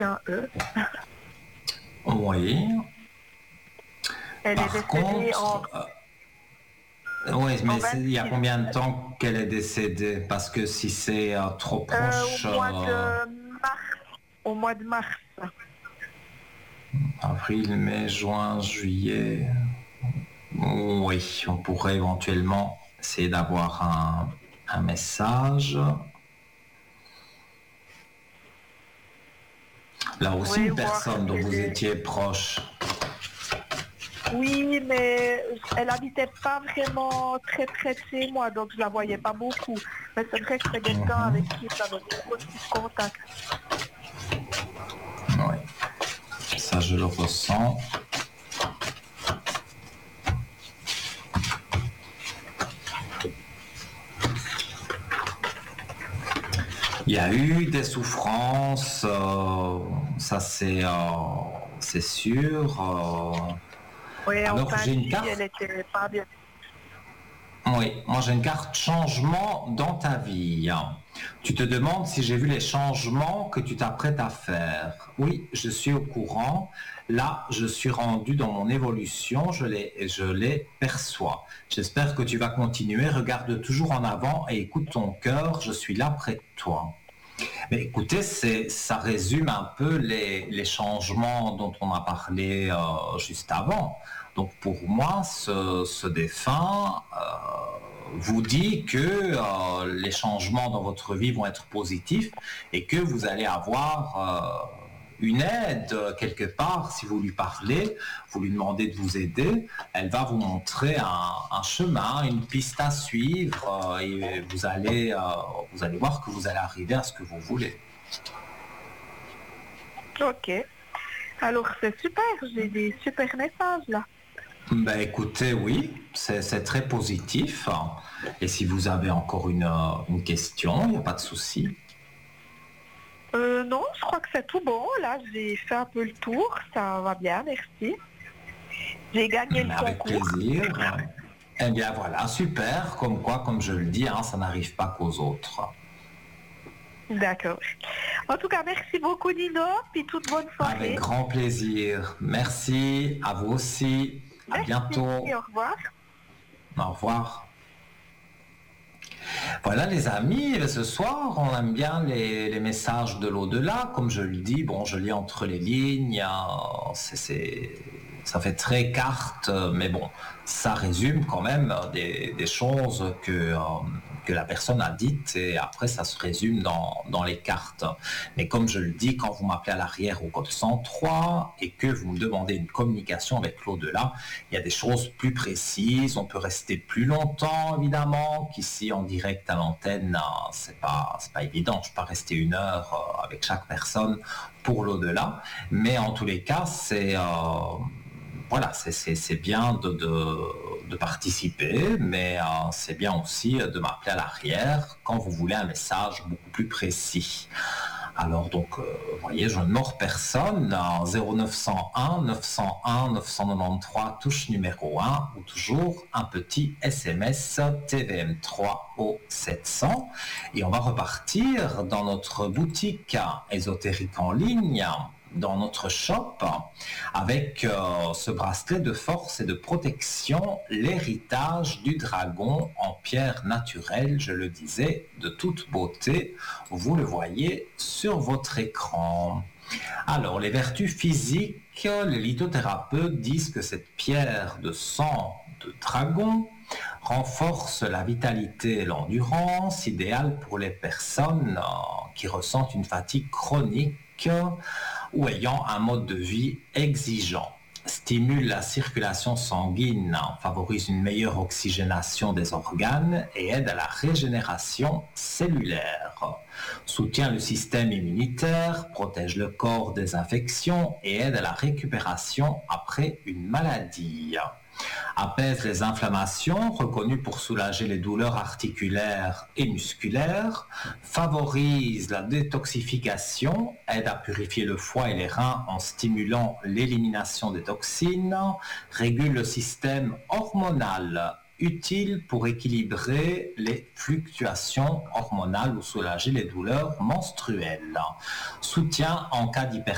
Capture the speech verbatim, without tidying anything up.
un E. Oui. Elle Par est décédée contre, en, euh, oui, en mais c'est- il y a vingt-six, combien de temps qu'elle est décédée? Parce que si c'est euh, trop euh, au proche, mois euh, de mars. Au mois de mars. avril, mai, juin, juillet, oui, on pourrait éventuellement essayer d'avoir un, un message. Là Vous aussi, pouvez une voir personne dont qu'elle vous est... étiez proche. Oui, mais elle habitait pas vraiment très près de chez moi, donc je la voyais pas beaucoup. Mais c'est vrai que c'est quelqu'un avec qui j'avais beaucoup de contact. Oui, ça je le ressens. Il y a eu des souffrances, euh, ça c'est euh, c'est sûr. euh. Oui, en Alors fin j'ai de une vie, carte. elle était pas bien. Oui, moi j'ai une carte changement dans ta vie. Tu te demandes si j'ai vu les changements que tu t'apprêtes à faire. Oui, je suis au courant. Là, je suis rendu dans mon évolution, je les, je les perçois. J'espère que tu vas continuer. Regarde toujours en avant et écoute ton cœur. Je suis là près de toi. Mais écoutez, c'est, ça résume un peu les, les changements dont on a parlé euh, juste avant. Donc pour moi, ce, ce défunt euh, vous dit que euh, les changements dans votre vie vont être positifs et que vous allez avoir euh, une aide euh, quelque part. Si vous lui parlez, vous lui demandez de vous aider, elle va vous montrer un, un chemin, une piste à suivre euh, et vous allez, euh, vous allez voir que vous allez arriver à ce que vous voulez. Ok. Alors c'est super, j'ai des super messages là. Ben écoutez, oui, c'est, c'est très positif. Et si vous avez encore une, euh, une question, il n'y a pas de souci. Euh, non, je crois que c'est tout bon. Là, j'ai fait un peu le tour. Ça va bien, merci. J'ai gagné le Mais avec concours. plaisir. Eh bien voilà, super. Comme quoi, comme je le dis, hein, ça n'arrive pas qu'aux autres. D'accord. En tout cas, merci beaucoup Nino, puis toute bonne Avec soirée. grand plaisir. Merci à vous aussi. À Merci, bientôt. au revoir. Au revoir. Voilà les amis, ce soir on aime bien les, les messages de l'au-delà, comme je le dis, bon je lis entre les lignes, c'est, c'est, ça fait très carte, mais bon, ça résume quand même des, des choses que, euh, que la personne a dites et après ça se résume dans, dans les cartes. Mais comme je le dis, quand vous m'appelez à l'arrière au code cent trois et que vous me demandez une communication avec l'au-delà, il y a des choses plus précises, on peut rester plus longtemps évidemment, qu'ici en direct à l'antenne, c'est pas, c'est pas évident, je peux pas rester une heure avec chaque personne pour l'au-delà, mais en tous les cas, c'est... Euh, voilà, c'est, c'est, c'est bien de, de, de participer, mais euh, c'est bien aussi de m'appeler à l'arrière quand vous voulez un message beaucoup plus précis. Alors donc, euh, vous voyez, je ne mords personne, en zéro neuf cent un neuf cent un neuf cent quatre-vingt-treize, touche numéro un, ou toujours un petit S M S T V M trois au sept cents. Et on va repartir dans notre boutique ésotérique en ligne, dans notre shop, avec euh, ce bracelet de force et de protection, l'héritage du dragon en pierre naturelle, je le disais, de toute beauté. Vous le voyez sur votre écran. Alors, les vertus physiques, les lithothérapeutes disent que cette pierre de sang de dragon renforce la vitalité et l'endurance, idéale pour les personnes euh, qui ressentent une fatigue chronique ou ayant un mode de vie exigeant, stimule la circulation sanguine, favorise une meilleure oxygénation des organes et aide à la régénération cellulaire, soutient le système immunitaire, protège le corps des infections et aide à la récupération après une maladie. Apaise les inflammations, reconnu pour soulager les douleurs articulaires et musculaires, favorise la détoxification, aide à purifier le foie et les reins en stimulant l'élimination des toxines, régule le système hormonal, utile pour équilibrer les fluctuations hormonales ou soulager les douleurs menstruelles, soutient en cas d'hypertension